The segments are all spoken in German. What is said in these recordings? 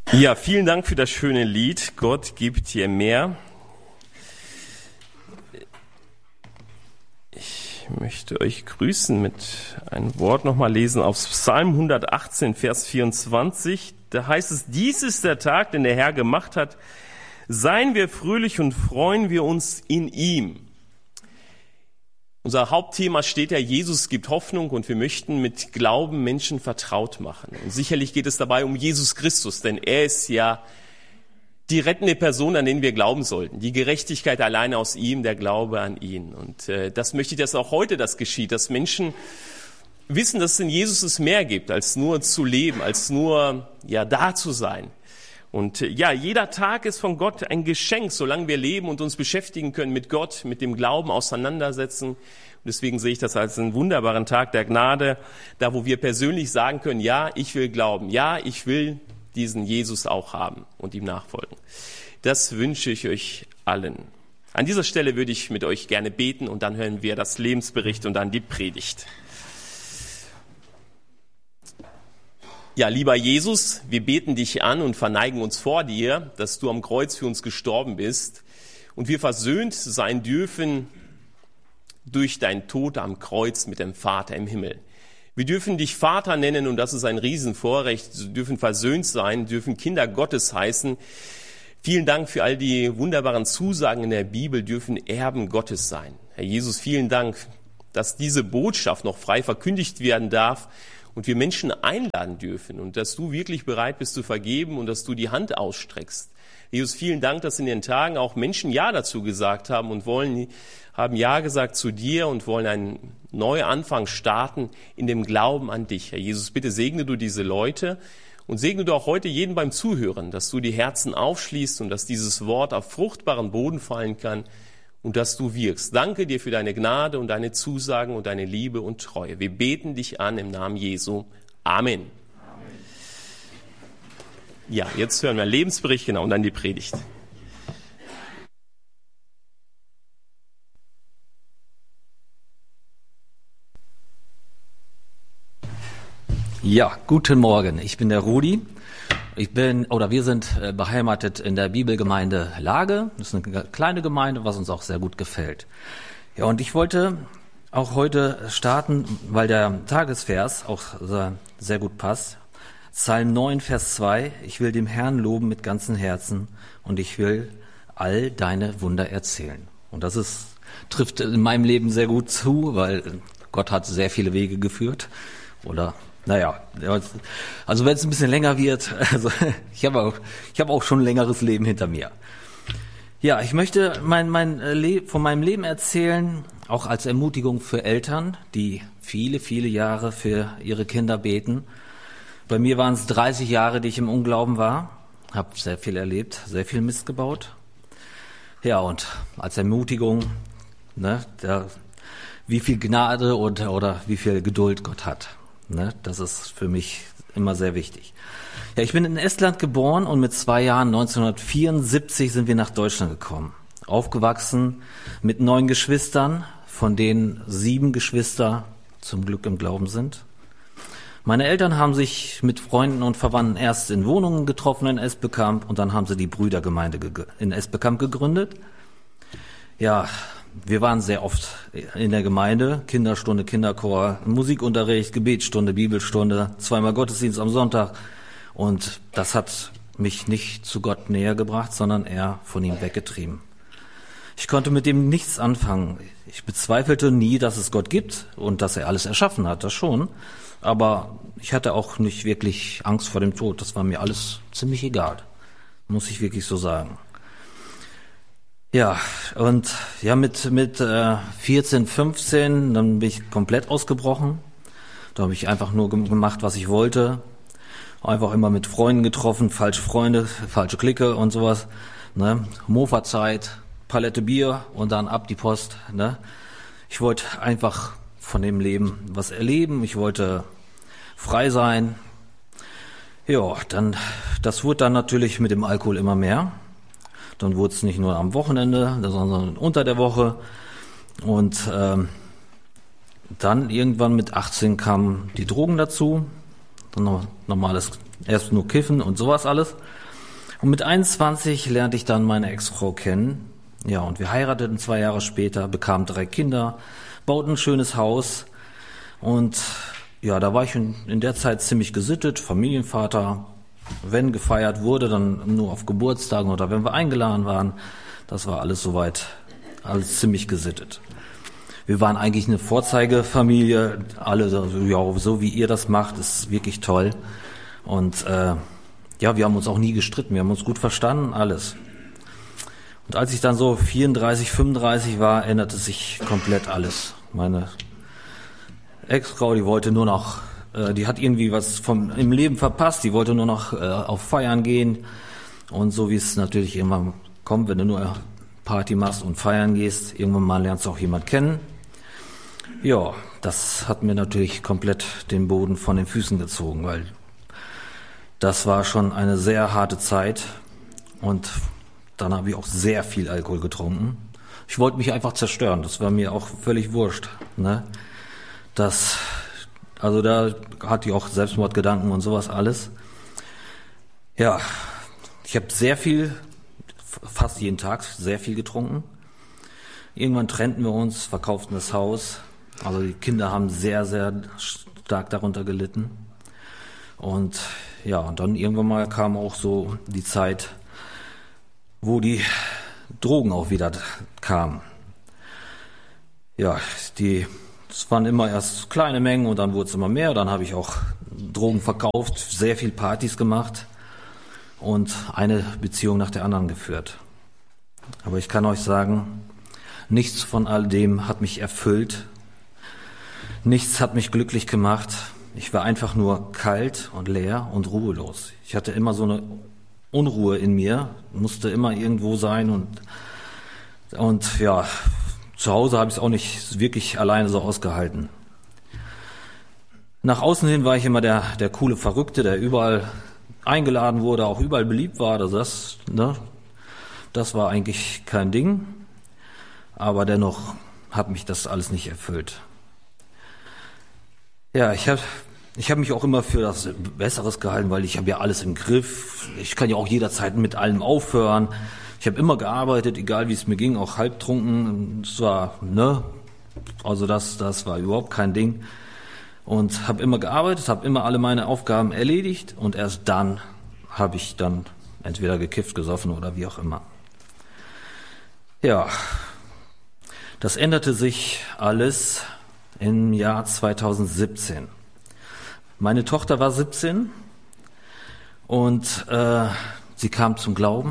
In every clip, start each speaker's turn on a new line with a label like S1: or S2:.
S1: Ja, vielen Dank für das schöne Lied. Gott gibt dir mehr. Ich möchte euch grüßen mit einem Wort nochmal lesen aus Psalm 118, Vers 24. Da heißt es, dies ist der Tag, den der Herr gemacht hat. Seien wir fröhlich und freuen wir uns in ihm. Unser Hauptthema steht ja, Jesus gibt Hoffnung und wir möchten mit Glauben Menschen vertraut machen. Und sicherlich geht es dabei um Jesus Christus, denn er ist ja die rettende Person, an den wir glauben sollten. Die Gerechtigkeit alleine aus ihm, der Glaube an ihn. Und das möchte ich, dass auch heute das geschieht, dass Menschen wissen, dass es in Jesus es mehr gibt, als nur zu leben, als nur da zu sein. Und jeder Tag ist von Gott ein Geschenk, solange wir leben und uns beschäftigen können mit Gott, mit dem Glauben auseinandersetzen. Und deswegen sehe ich das als einen wunderbaren Tag der Gnade, da wo wir persönlich sagen können, ja, ich will glauben, ja, ich will diesen Jesus auch haben und ihm nachfolgen. Das wünsche ich euch allen. An dieser Stelle würde ich mit euch gerne beten und dann hören wir das Lebensbericht und dann die Predigt. Ja, lieber Jesus, wir beten dich an und verneigen uns vor dir, dass du am Kreuz für uns gestorben bist und wir versöhnt sein dürfen durch deinen Tod am Kreuz mit dem Vater im Himmel. Wir dürfen dich Vater nennen und das ist ein Riesenvorrecht. Wir dürfen versöhnt sein, dürfen Kinder Gottes heißen. Vielen Dank für all die wunderbaren Zusagen in der Bibel, dürfen Erben Gottes sein. Herr Jesus, vielen Dank, dass diese Botschaft noch frei verkündigt werden darf und wir Menschen einladen dürfen und dass du wirklich bereit bist zu vergeben und dass du die Hand ausstreckst. Jesus, vielen Dank, dass in den Tagen auch Menschen Ja dazu gesagt haben und haben Ja gesagt zu dir und wollen einen Neuanfang starten in dem Glauben an dich. Herr Jesus, bitte segne du diese Leute und segne du auch heute jeden beim Zuhören, dass du die Herzen aufschließt und dass dieses Wort auf fruchtbaren Boden fallen kann und dass du wirkst. Danke dir für deine Gnade und deine Zusagen und deine Liebe und Treue. Wir beten dich an im Namen Jesu. Amen. Ja, jetzt hören wir einen Lebensbericht, und dann die Predigt.
S2: Ja, guten Morgen. Ich bin der Rudi. Wir sind beheimatet in der Bibelgemeinde Lage. Das ist eine kleine Gemeinde, was uns auch sehr gut gefällt. Ja, und ich wollte auch heute starten, weil der Tagesvers auch sehr gut passt. Psalm 9, Vers 2. Ich will dem Herrn loben mit ganzem Herzen und ich will all deine Wunder erzählen. Und das trifft in meinem Leben sehr gut zu, weil Gott hat sehr viele Wege geführt. Also wenn es ein bisschen länger wird, also ich habe auch schon ein längeres Leben hinter mir. Ja, ich möchte von meinem Leben erzählen, auch als Ermutigung für Eltern, die viele, viele Jahre für ihre Kinder beten. Bei mir waren es 30 Jahre, die ich im Unglauben war, habe sehr viel erlebt, sehr viel Mist gebaut. Ja, und als Ermutigung, wie viel Gnade oder wie viel Geduld Gott hat. Das ist für mich immer sehr wichtig. Ja, ich bin in Estland geboren und mit 2 Jahren, 1974, sind wir nach Deutschland gekommen. Aufgewachsen mit 9 Geschwistern, von denen 7 Geschwister zum Glück im Glauben sind. Meine Eltern haben sich mit Freunden und Verwandten erst in Wohnungen getroffen in Esbekamp und dann haben sie die Brüdergemeinde in Esbekamp gegründet. Ja, wir waren sehr oft in der Gemeinde, Kinderstunde, Kinderchor, Musikunterricht, Gebetsstunde, Bibelstunde, 2-mal Gottesdienst am Sonntag. Und das hat mich nicht zu Gott näher gebracht, sondern eher von ihm weggetrieben. Ich konnte mit dem nichts anfangen. Ich bezweifelte nie, dass es Gott gibt und dass er alles erschaffen hat, das schon. Aber ich hatte auch nicht wirklich Angst vor dem Tod. Das war mir alles ziemlich egal, muss ich wirklich so sagen. Ja, und ja, mit 14, 15, dann bin ich komplett ausgebrochen. Da habe ich einfach nur gemacht, was ich wollte. Einfach immer mit Freunden getroffen, falsche Freunde, falsche Clique und sowas. Mofa-Zeit, Palette Bier und dann ab die Post. Ich wollte einfach von dem Leben was erleben. Ich wollte frei sein. Ja, das wurde dann natürlich mit dem Alkohol immer mehr. Dann wurde es nicht nur am Wochenende, sondern unter der Woche. Und dann irgendwann mit 18 kamen die Drogen dazu. normales, erst nur Kiffen und sowas alles. Und mit 21 lernte ich dann meine Ex-Frau kennen. Ja, und wir heirateten 2 Jahre später, bekamen 3 Kinder, bauten ein schönes Haus. Und ja, da war ich in der Zeit ziemlich gesittet, Familienvater. Wenn gefeiert wurde, dann nur auf Geburtstagen oder wenn wir eingeladen waren. Das war alles soweit, alles ziemlich gesittet. Wir waren eigentlich eine Vorzeigefamilie, alle ja, so wie ihr das macht, ist wirklich toll. Und ja, wir haben uns auch nie gestritten, wir haben uns gut verstanden, alles. Und als ich dann so 34, 35 war, änderte sich komplett alles. Meine Ex-Frau, die wollte nur noch, die hat irgendwie was im Leben verpasst, die wollte nur noch auf Feiern gehen. Und so wie es natürlich irgendwann kommt, wenn du nur Party machst und feiern gehst, irgendwann mal lernst du auch jemand kennen. Ja, das hat mir natürlich komplett den Boden von den Füßen gezogen, weil das war schon eine sehr harte Zeit und dann habe ich auch sehr viel Alkohol getrunken. Ich wollte mich einfach zerstören, das war mir auch völlig wurscht, ne? Also da hatte ich auch Selbstmordgedanken und sowas alles. Ja, ich habe fast jeden Tag sehr viel getrunken. Irgendwann trennten wir uns, verkauften das Haus. Also die Kinder haben sehr, sehr stark darunter gelitten. Und ja, und dann irgendwann mal kam auch so die Zeit, wo die Drogen auch wieder kamen. Ja, es waren immer erst kleine Mengen und dann wurde es immer mehr. Dann habe ich auch Drogen verkauft, sehr viel Partys gemacht und eine Beziehung nach der anderen geführt. Aber ich kann euch sagen, nichts von all dem hat mich erfüllt. Nichts hat mich glücklich gemacht. Ich war einfach nur kalt und leer und ruhelos. Ich hatte immer so eine Unruhe in mir, musste immer irgendwo sein und ja, zu Hause habe ich es auch nicht wirklich alleine so ausgehalten. Nach außen hin war ich immer der coole Verrückte, der überall eingeladen wurde, auch überall beliebt war. Also das war eigentlich kein Ding, aber dennoch hat mich das alles nicht erfüllt. Ja, ich habe mich auch immer für das Besseres gehalten, weil ich habe ja alles im Griff. Ich kann ja auch jederzeit mit allem aufhören. Ich habe immer gearbeitet, egal wie es mir ging, auch halbtrunken. Es war, also das war überhaupt kein Ding. Und habe immer gearbeitet, habe immer alle meine Aufgaben erledigt und erst dann habe ich dann entweder gekifft, gesoffen oder wie auch immer. Ja, das änderte sich alles im Jahr 2017. Meine Tochter war 17 und sie kam zum Glauben,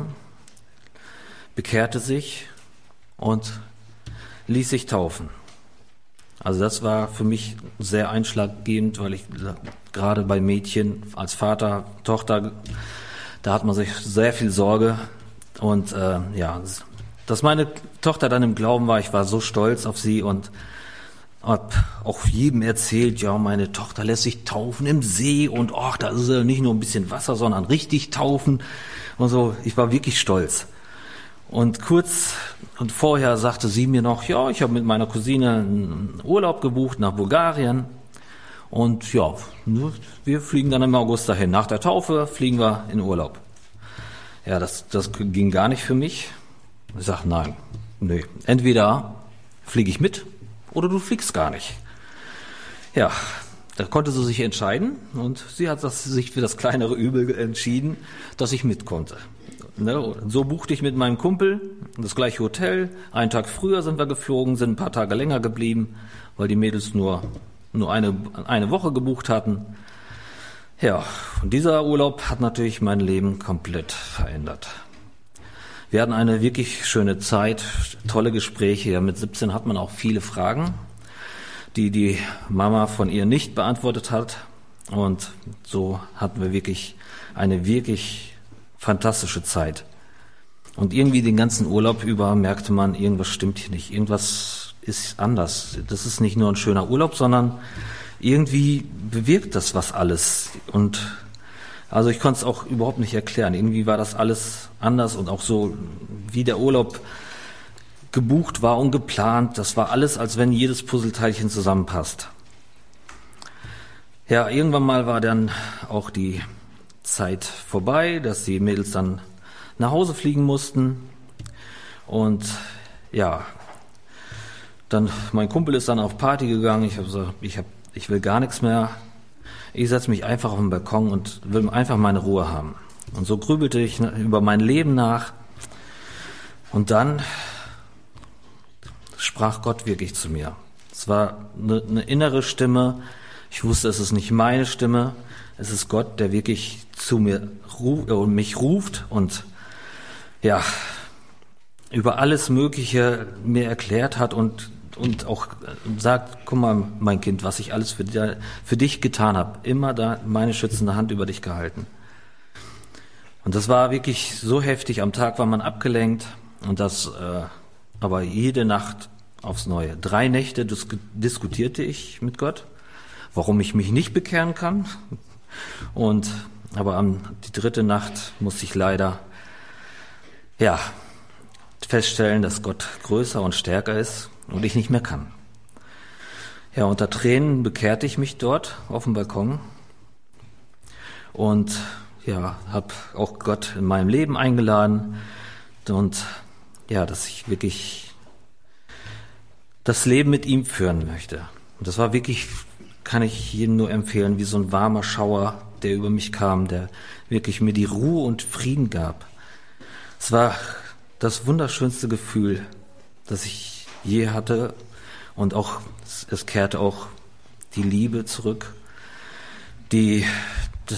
S2: bekehrte sich und ließ sich taufen. Also das war für mich sehr einschlaggebend, weil ich gerade bei Mädchen als Vater, Tochter, da hat man sich sehr viel Sorge. Und ja, dass meine Tochter dann im Glauben war, ich war so stolz auf sie und hab auch jedem erzählt, ja, meine Tochter lässt sich taufen im See und da ist nicht nur ein bisschen Wasser, sondern richtig taufen und so. Ich war wirklich stolz. Und kurz und vorher sagte sie mir noch, ja, ich habe mit meiner Cousine einen Urlaub gebucht nach Bulgarien und ja, wir fliegen dann im August dahin. Nach der Taufe fliegen wir in Urlaub. Ja, das ging gar nicht für mich. Ich sag, nee, entweder fliege ich mit oder du fliegst gar nicht. Ja, da konnte sie sich entscheiden und sie hat sich für das kleinere Übel entschieden, dass ich mit konnte. So buchte ich mit meinem Kumpel das gleiche Hotel. Einen Tag früher sind wir geflogen, sind ein paar Tage länger geblieben, weil die Mädels nur eine Woche gebucht hatten. Ja, und dieser Urlaub hat natürlich mein Leben komplett verändert. Wir hatten eine wirklich schöne Zeit, tolle Gespräche. Ja, mit 17 hat man auch viele Fragen, die Mama von ihr nicht beantwortet hat. Und so hatten wir wirklich eine wirklich fantastische Zeit. Und irgendwie den ganzen Urlaub über merkte man, irgendwas stimmt hier nicht. Irgendwas ist anders. Das ist nicht nur ein schöner Urlaub, sondern irgendwie bewirkt das was alles. Und also ich konnte es auch überhaupt nicht erklären. Irgendwie war das alles anders und auch so, wie der Urlaub gebucht war und geplant. Das war alles, als wenn jedes Puzzleteilchen zusammenpasst. Ja, irgendwann mal war dann auch die Zeit vorbei, dass die Mädels dann nach Hause fliegen mussten. Und ja, dann mein Kumpel ist dann auf Party gegangen. Ich habe gesagt, ich will gar nichts mehr. Ich setze mich einfach auf den Balkon und will einfach meine Ruhe haben. Und so grübelte ich über mein Leben nach. Und dann sprach Gott wirklich zu mir. Es war eine innere Stimme. Ich wusste, es ist nicht meine Stimme. Es ist Gott, der wirklich zu mir mich ruft und ja, über alles Mögliche mir erklärt hat und auch sagt, guck mal, mein Kind, was ich alles für dich getan habe. Immer da meine schützende Hand über dich gehalten. Und das war wirklich so heftig. Am Tag war man abgelenkt und das aber jede Nacht aufs Neue. 3 Nächte diskutierte ich mit Gott, warum ich mich nicht bekehren kann. Aber die 3. Nacht musste ich leider feststellen, dass Gott größer und stärker ist und ich nicht mehr kann. Ja, unter Tränen bekehrte ich mich dort auf dem Balkon und habe auch Gott in meinem Leben eingeladen und dass ich wirklich das Leben mit ihm führen möchte. Und das war wirklich, kann ich jedem nur empfehlen, wie so ein warmer Schauer, der über mich kam, der wirklich mir die Ruhe und Frieden gab. Es war das wunderschönste Gefühl, das ich je hatte und auch es kehrte auch die Liebe zurück, die